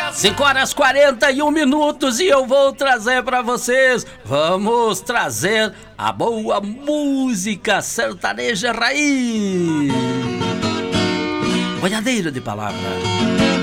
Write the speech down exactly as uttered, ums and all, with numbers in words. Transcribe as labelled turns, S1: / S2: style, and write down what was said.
S1: cinco horas e quarenta e um minutos e eu vou trazer pra vocês, vamos trazer a boa música sertaneja raiz. Boiadeiro de palavra.